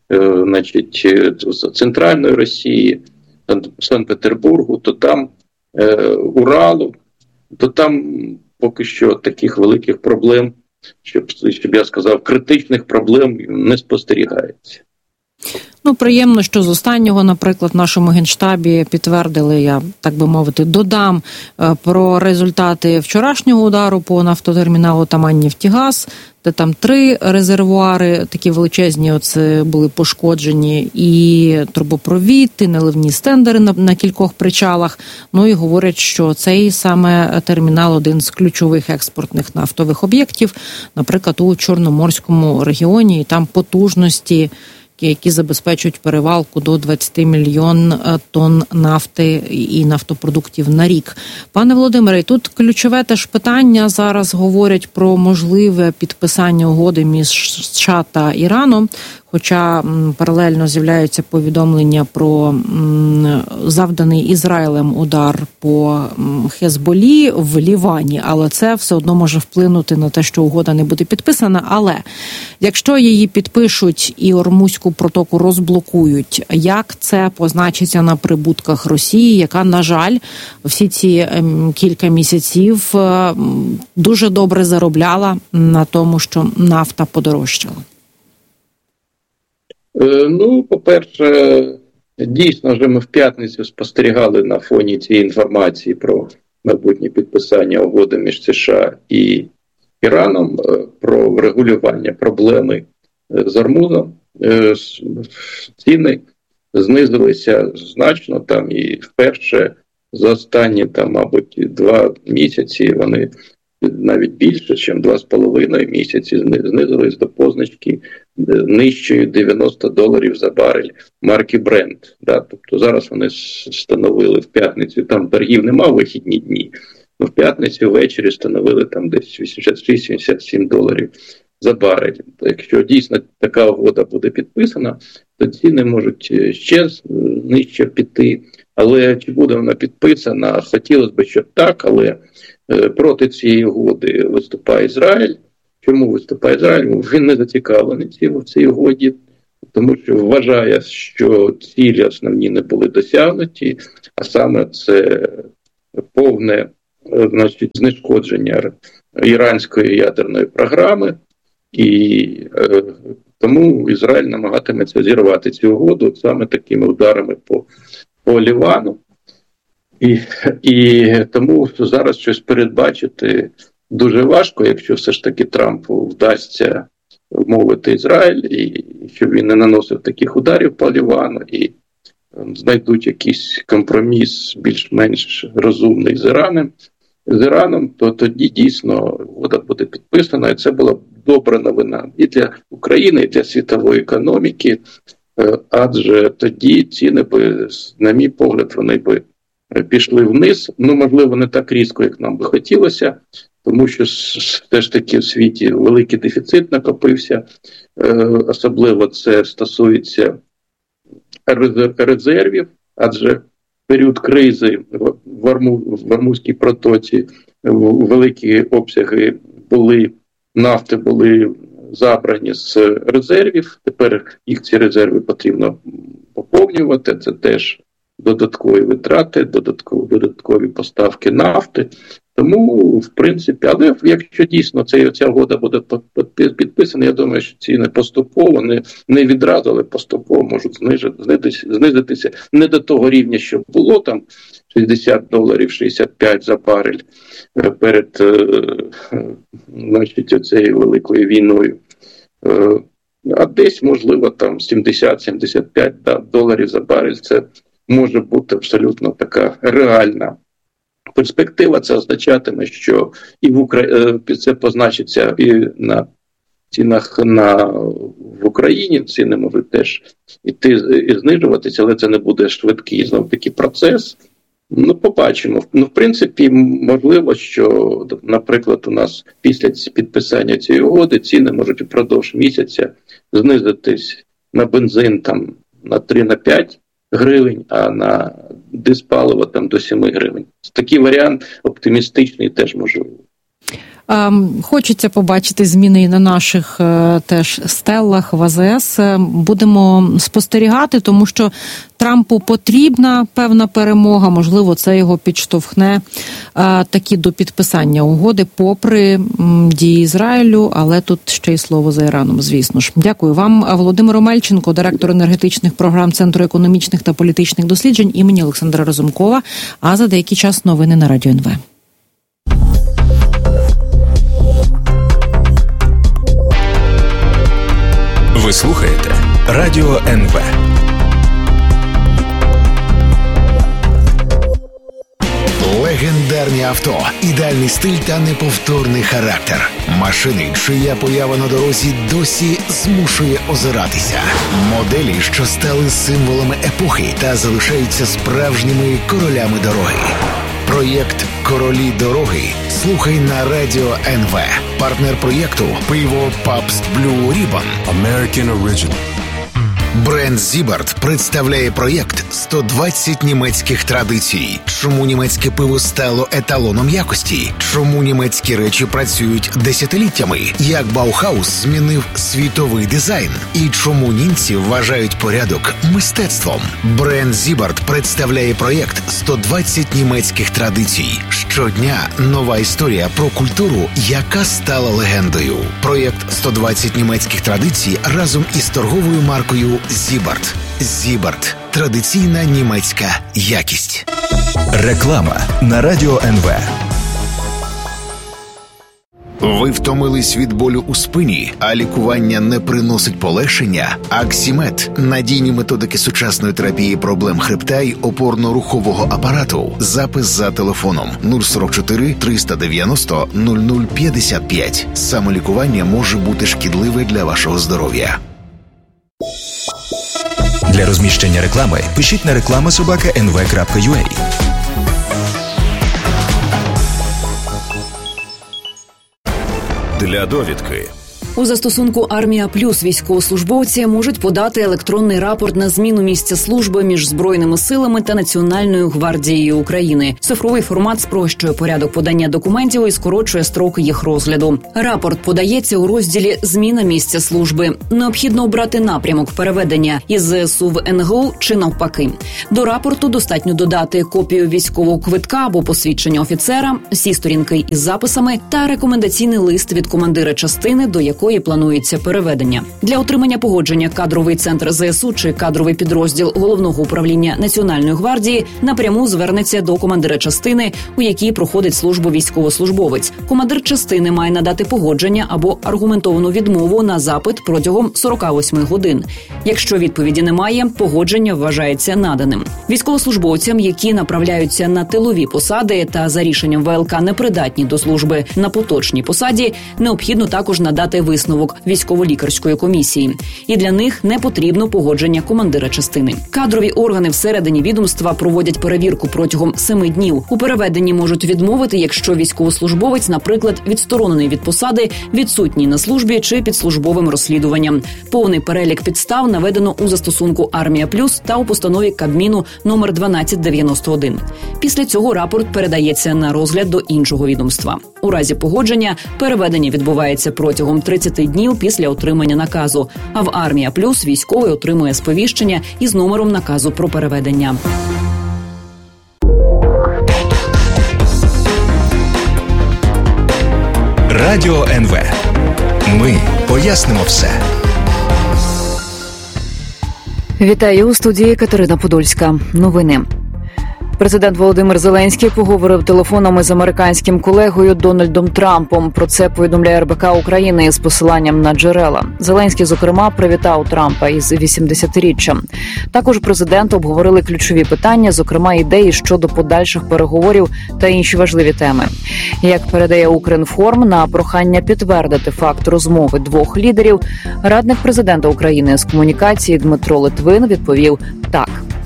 Центральної Росії, Санкт-Петербургу, то там Уралу, то там поки що таких великих проблем, щоб я сказав, критичних проблем не спостерігається. Приємно, що з останнього, наприклад, в нашому Генштабі підтвердили, я, так би мовити, додам про результати вчорашнього удару по нафтотерміналу Тамань-Нефтігаз, де там 3 резервуари, такі величезні, були пошкоджені, і трубопровід, і наливні стендери на кількох причалах. І говорять, що цей саме термінал один з ключових експортних нафтових об'єктів, наприклад, у Чорноморському регіоні, і там потужності, які забезпечують перевалку до 20 мільйон тонн нафти і нафтопродуктів на рік. Пане Володимире, тут ключове теж питання. Зараз говорять про можливе підписання угоди між США та Іраном, хоча паралельно з'являються повідомлення про завданий Ізраїлем удар по Хезболі в Лівані, але це все одно може вплинути на те, що угода не буде підписана. Але якщо її підпишуть і Ормузьку протоку розблокують, як це позначиться на прибутках Росії, яка, на жаль, всі ці кілька місяців дуже добре заробляла на тому, що нафта подорожчала? По-перше, дійсно, вже ми в п'ятницю спостерігали на фоні цієї інформації про майбутнє підписання угоди між США і Іраном, про врегулювання проблеми з Ормузом. Ціни знизилися значно, там і вперше за останні, мабуть, 2 місяці вони навіть більше, ніж 2,5 місяці знизились до позначки нижчої $90 за барель марки Brent. Тобто зараз вони встановили в п'ятницю, там торгів нема в вихідні дні, але в п'ятницю ввечері встановили там десь $86-87 за барель. Якщо дійсно така угода буде підписана, то ціни можуть ще нижче піти. Але чи буде вона підписана? Хотілося б, щоб так, але проти цієї угоди виступає Ізраїль. Чому виступає Ізраїль? Він не зацікавлений в цій угоді, тому що вважає, що цілі основні не були досягнуті, а саме це повне, знешкодження іранської ядерної програми, і тому Ізраїль намагатиметься зірвати цю угоду саме такими ударами по Лівану. І тому зараз щось передбачити дуже важко, якщо все ж таки Трампу вдасться вмовити Ізраїль, і щоб він не наносив таких ударів по Лівану, і знайдуть якийсь компроміс більш-менш розумний з Іраном, то тоді дійсно угода буде підписана, і це була б добра новина і для України, і для світової економіки, адже тоді ціни би, на мій погляд, вони би пішли вниз, можливо, не так різко, як нам би хотілося, тому що все ж таки в світі великий дефіцит накопився, особливо це стосується резервів, адже в період кризи в Ормузькій протоці великі обсяги нафти були забрані з резервів, тепер їх ці резерви потрібно поповнювати, це теж додаткові витрати, додаткові поставки нафти. Тому, в принципі, але якщо дійсно ця угода буде підписана, я думаю, що ціни поступово, не відразу, але поступово можуть знизитися не до того рівня, що було там $60, 65 за барель перед цією великою війною. А десь, можливо, там $70-75 за барель. Це може бути абсолютно така реальна перспектива. Це означатиме, що і це позначиться і на цінах в Україні, ціни можуть теж іти і знижуватися, але це не буде швидкий знов-таки процес. Побачимо. В принципі, можливо, що, наприклад, у нас після підписання цієї угоди ціни можуть впродовж місяця знизитись на бензин там на 3-5 гривень, а на диспаливо там до 7 гривень. Такий варіант оптимістичний теж можливий. Хочеться побачити зміни і на наших теж стеллах в АЗС. Будемо спостерігати, тому що Трампу потрібна певна перемога, можливо, це його підштовхне таки до підписання угоди, попри дії Ізраїлю, але тут ще й слово за Іраном, звісно ж. Дякую вам, Володимир Омельченко, директор енергетичних програм Центру економічних та політичних досліджень імені Олександра Разумкова, а за деякий час новини на Радіо НВ. Ви слухаєте Радіо НВ. Легендарні авто, ідеальний стиль та неповторний характер. Машини, чия поява на дорозі досі змушує озиратися. Моделі, що стали символами епохи та залишаються справжніми королями дороги. Проєкт «Королі дороги» слухай на Радіо НВ. Партнер проєкту – пиво Pabst Blue Ribbon. American Original. Бренд Зібарт представляє проєкт «120 німецьких традицій». Чому німецьке пиво стало еталоном якості? Чому німецькі речі працюють десятиліттями? Як Баухаус змінив світовий дизайн? І чому німці вважають порядок мистецтвом? Бренд Зібарт представляє проєкт «120 німецьких традицій». Щодня нова історія про культуру, яка стала легендою. Проєкт «120 німецьких традицій» разом із торговою маркою Зібарт. Зібарт. Традиційна німецька якість. Реклама на Радіо НВ. Ви втомились від болю у спині, а лікування не приносить полегшення? Аксімед – надійні методики сучасної терапії проблем хребта й опорно-рухового апарату. Запис за телефоном 044 390 0055. Самолікування може бути шкідливе для вашого здоров'я. Для розміщення реклами пишіть на reklama@nv.ua. Для довідки. У застосунку «Армія Плюс» військовослужбовці можуть подати електронний рапорт на зміну місця служби між Збройними силами та Національною гвардією України. Цифровий формат спрощує порядок подання документів і скорочує строки їх розгляду. Рапорт подається у розділі «Зміна місця служби». Необхідно обрати напрямок переведення із ЗСУ в НГУ чи навпаки. До рапорту достатньо додати копію військового квитка або посвідчення офіцера, всі сторінки із записами та рекомендаційний лист від командира частини, до якої планується переведення. Для отримання погодження кадровий центр ЗСУ чи кадровий підрозділ Головного управління Національної гвардії напряму звернеться до командира частини, у якій проходить службу військовослужбовець. Командир частини має надати погодження або аргументовану відмову на запит протягом 48 годин. Якщо відповіді немає, погодження вважається наданим. Військовослужбовцям, які направляються на тилові посади та за рішенням ВЛК непридатні до служби на поточній посаді, необхідно також надати висновок військово-лікарської комісії. І для них не потрібно погодження командира частини. Кадрові органи всередині відомства проводять перевірку протягом 7 днів. У переведенні можуть відмовити, якщо військовослужбовець, наприклад, відсторонений від посади, відсутній на службі чи під службовим розслідуванням. Повний перелік підстав наведено у застосунку «Армія Плюс» та у постанові Кабміну номер 1291. Після цього рапорт передається на розгляд до іншого відомства. У разі погодження переведення відбувається протягом 30 днів після отримання наказу. А в «Армія Плюс» військовий отримує сповіщення із номером наказу про переведення. Радіо НВ. Ми пояснимо все. Вітаю у студії Катерина Подольська. Новини. Президент Володимир Зеленський поговорив телефоном із американським колегою Дональдом Трампом. Про це повідомляє РБК України з посиланням на джерела. Зеленський, зокрема, привітав Трампа із 80-річчям. Також президенти обговорили ключові питання, зокрема ідеї щодо подальших переговорів та інші важливі теми. Як передає Укрінформ, на прохання підтвердити факт розмови двох лідерів, радник президента України з комунікації Дмитро Литвин відповів «так».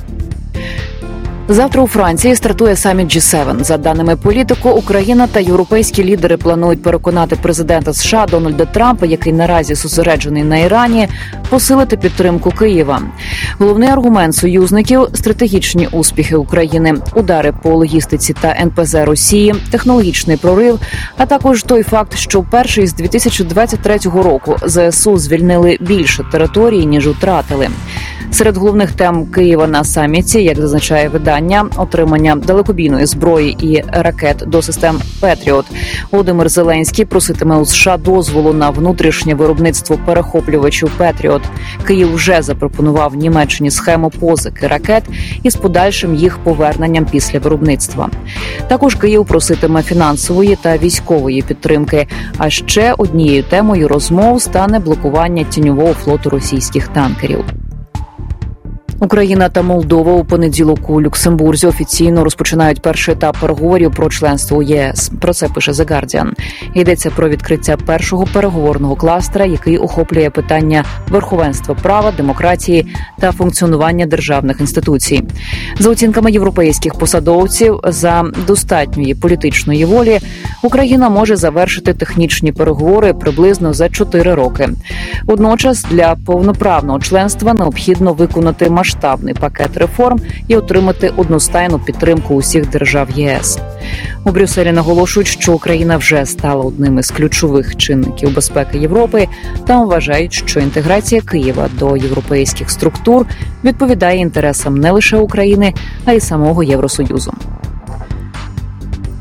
Завтра у Франції стартує саміт G7. За даними політику, Україна та європейські лідери планують переконати президента США Дональда Трампа, який наразі зосереджений на Ірані, посилити підтримку Києва. Головний аргумент союзників – стратегічні успіхи України, удари по логістиці та НПЗ Росії, технологічний прорив, а також той факт, що вперше з 2023 року ЗСУ звільнили більше території, ніж втратили. Серед головних тем Києва на саміті, як зазначає видання, отримання далекобійної зброї і ракет до систем «Петріот». Володимир Зеленський проситиме у США дозволу на внутрішнє виробництво перехоплювачів «Петріот». Київ вже запропонував Німеччині схему позики ракет із подальшим їх поверненням після виробництва. Також Київ проситиме фінансової та військової підтримки. А ще однією темою розмов стане блокування тіньового флоту російських танкерів. Україна та Молдова у понеділок у Люксембурзі офіційно розпочинають перший етап переговорів про членство у ЄС. Про це пише The Guardian. Йдеться про відкриття першого переговорного кластера, який охоплює питання верховенства права, демократії та функціонування державних інституцій. За оцінками європейських посадовців, за достатньої політичної волі Україна може завершити технічні переговори приблизно за 4 роки. Водночас для повноправного членства необхідно виконати масштабний пакет реформ і отримати одностайну підтримку усіх держав ЄС. У Брюсселі наголошують, що Україна вже стала одним із ключових чинників безпеки Європи. Там вважають, що інтеграція Києва до європейських структур відповідає інтересам не лише України, а й самого Євросоюзу.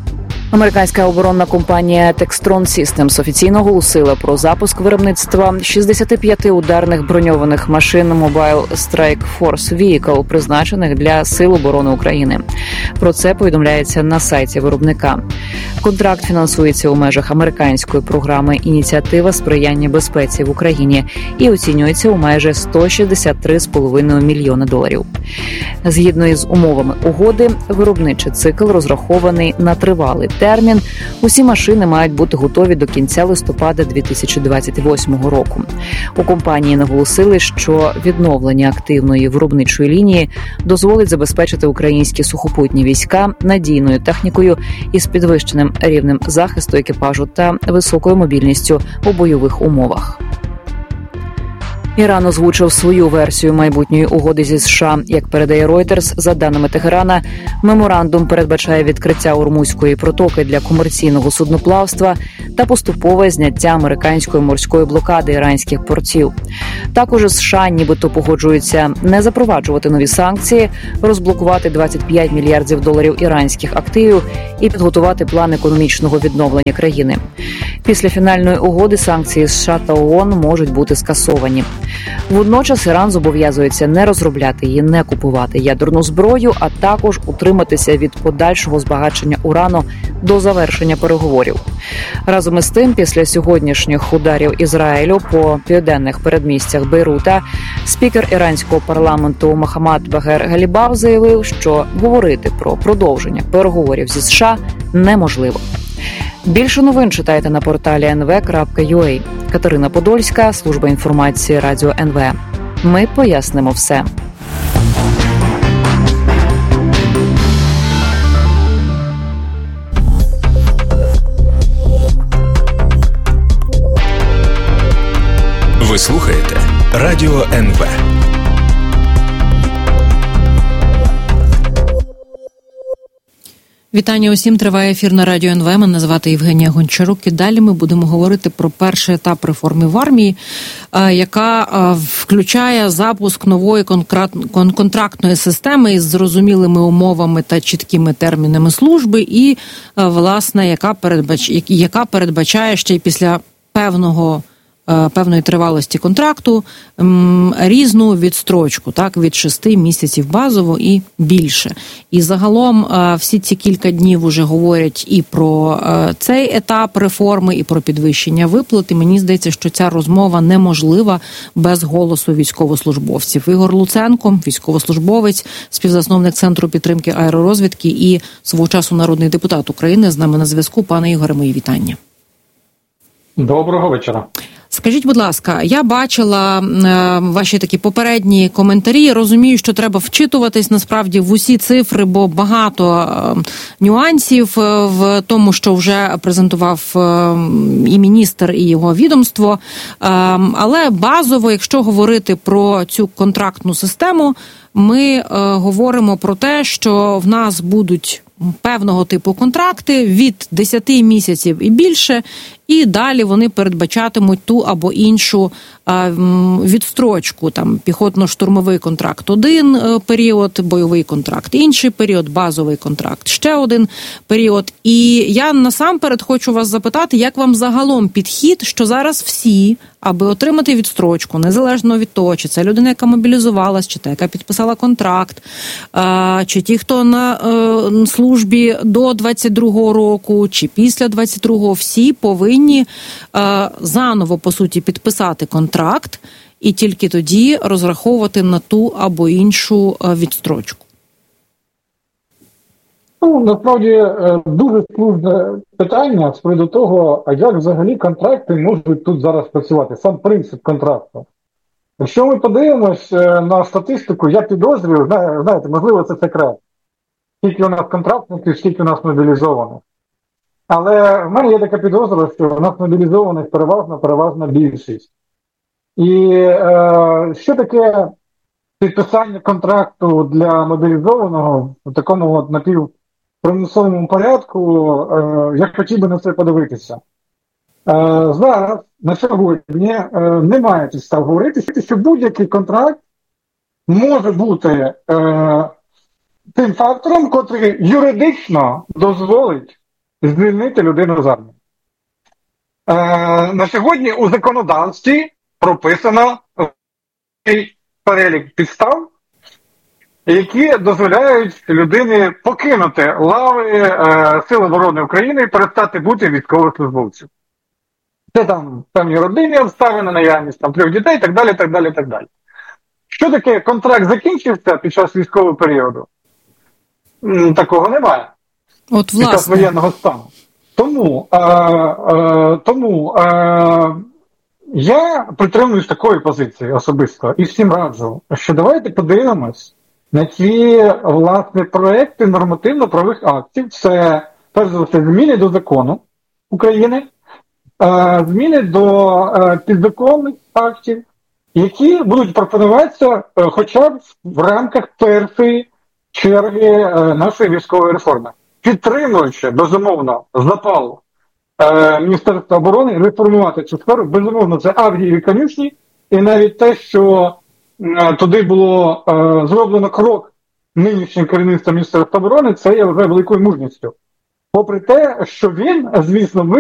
Американська оборонна компанія Textron Systems офіційно оголосила про запуск виробництва 65 ударних броньованих машин Mobile Strike Force Vehicle, призначених для Сил оборони України. Про це повідомляється на сайті виробника. Контракт фінансується у межах американської програми «Ініціатива сприяння безпеці в Україні» і оцінюється у майже $163,5 мільйона. Згідно із умовами угоди, виробничий цикл розрахований на тривалий термін. Усі машини мають бути готові до кінця листопада 2028 року. У компанії наголосили, що відновлення активної виробничої лінії дозволить забезпечити українські сухопутні війська надійною технікою із підвищеним рівнем захисту екіпажу та високою мобільністю у бойових умовах. Іран озвучив свою версію майбутньої угоди зі США. Як передає Reuters, за даними Тегерана, меморандум передбачає відкриття Ормузької протоки для комерційного судноплавства та поступове зняття американської морської блокади іранських портів. Також США нібито погоджуються не запроваджувати нові санкції, розблокувати $25 мільярдів іранських активів і підготувати план економічного відновлення країни. Після фінальної угоди санкції США та ООН можуть бути скасовані. Водночас Іран зобов'язується не розробляти і не купувати ядерну зброю, а також утриматися від подальшого збагачення урану до завершення переговорів. Разом із тим, після сьогоднішніх ударів Ізраїлю по південних передмістях Бейрута, спікер іранського парламенту Мохаммад Багер Галібаф заявив, що говорити про продовження переговорів зі США неможливо. Більше новин читайте на порталі nv.ua. Катерина Подольська, служба інформації Радіо НВ. Ми пояснимо все. Ви слухаєте Радіо НВ. Вітання усім, триває ефір на Радіо НВ. Мене звати Євгенія Гончарук. І далі ми будемо говорити про перший етап реформи в армії, яка включає запуск нової контрактної системи із зрозумілими умовами та чіткими термінами служби і, власне, яка передбачає ще й після певної тривалості контракту різну відстрочку, так, від 6 місяців базово і більше. І загалом всі ці кілька днів уже говорять і про цей етап реформи, і про підвищення виплат. І мені здається, що ця розмова неможлива без голосу військовослужбовців. Ігор Луценко, військовослужбовець, співзасновник Центру підтримки аеророзвідки і свого часу народний депутат України, з нами на зв'язку. Пане Ігоре, мої вітання. Доброго вечора. Скажіть, будь ласка, я бачила ваші такі попередні коментарі, розумію, що треба вчитуватись насправді в усі цифри, бо багато нюансів в тому, що вже презентував і міністр, і його відомство. Але базово, якщо говорити про цю контрактну систему, ми говоримо про те, що в нас будуть певного типу контракти від 10 місяців і більше, і далі вони передбачатимуть ту або іншу відстрочку. Там піхотно-штурмовий контракт один період, бойовий контракт інший період, базовий контракт ще один період. І я насамперед хочу вас запитати, як вам загалом підхід, що зараз всі, аби отримати відстрочку, незалежно від того, чи це людина, яка мобілізувалась, чи та, яка підписала контракт, чи ті, хто на службі до 22-го року, чи після 22-го, всі повинні заново, по суті, підписати контракт і тільки тоді розраховувати на ту або іншу відстрочку. Насправді дуже складне питання з приводу того, а як взагалі контракти можуть тут зараз працювати, сам принцип контракту. Якщо ми подивимось на статистику, я підозрюю, знаєте, можливо це секрет, скільки у нас контрактників, скільки у нас мобілізованих. Але в мене є така підозра, що у нас мобілізованих переважна більшість. І що таке підписання контракту для мобілізованого в такому напівпримусовому порядку, я хотів би на це подивитися. Зараз, на сьогодні, немає підстав говорити, що будь-який контракт може бути тим фактором, котрий юридично дозволить звільнити людину з армії. На сьогодні у законодавстві прописано перелік підстав, які дозволяють людині покинути лави Сил оборони України і перестати бути військовослужбовцем. Це там певні родинні обставини, наявність там 3 дітей і так далі, так далі, так далі. Що таке контракт закінчився під час військового періоду? Такого немає. От, власне. Під час воєнного стану. Тому я притримуюсь такої позиції особисто і всім раджу, що давайте подивимось на ті, власне, проекти нормативно-правових актів. Це, перш за все, зміни до закону України, зміни до підзаконних актів, які будуть пропонуватися хоча б в рамках першої черги нашої військової реформи. Підтримуючи, безумовно, запал Міністерства оборони реформувати цю сферу, безумовно, це Авдіїві конюшні, і навіть те, що туди було зроблено крок нинішнім керівництвом Міністерства оборони, це є вже великою мужністю. Попри те, що він, звісно,